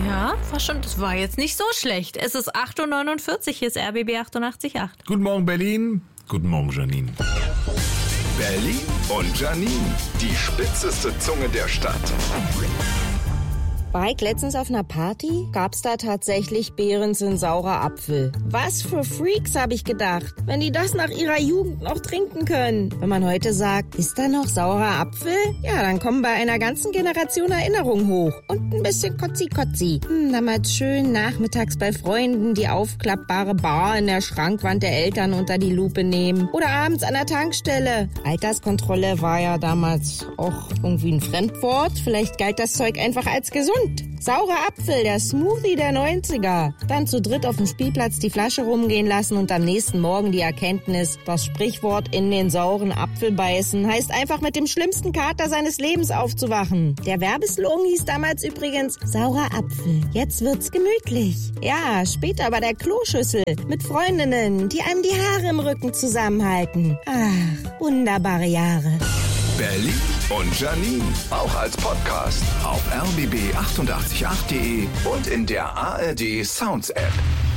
Ja, das war jetzt nicht so schlecht. Es ist 8.49 Uhr, hier ist RBB 88.8. Guten Morgen, Berlin. Guten Morgen, Janine. Berlin und Janine, die spitzeste Zunge der Stadt. War ich letztens auf einer Party? Gab's da tatsächlich Behrens in saurer Apfel. Was für Freaks, habe ich gedacht. Wenn die das nach ihrer Jugend noch trinken können. Wenn man heute sagt, ist da noch saurer Apfel? Ja, dann kommen bei einer ganzen Generation Erinnerungen hoch. Und ein bisschen Kotzi-Kotzi. Damals schön nachmittags bei Freunden die aufklappbare Bar in der Schrankwand der Eltern unter die Lupe nehmen. Oder abends an der Tankstelle. Alterskontrolle war ja damals auch irgendwie ein Fremdwort. Vielleicht galt das Zeug einfach als gesund. Saurer Apfel, der Smoothie der 90er. Dann zu dritt auf dem Spielplatz die Flasche rumgehen lassen und am nächsten Morgen die Erkenntnis, das Sprichwort in den sauren Apfel beißen heißt einfach mit dem schlimmsten Kater seines Lebens aufzuwachen. Der Werbeslogan hieß damals übrigens saurer Apfel. Jetzt wird's gemütlich. Ja, später bei der Kloschüssel mit Freundinnen, die einem die Haare im Rücken zusammenhalten. Ach, wunderbare Jahre. Berlin und Janine, auch als Podcast auf rbb888.de und in der ARD Sounds App.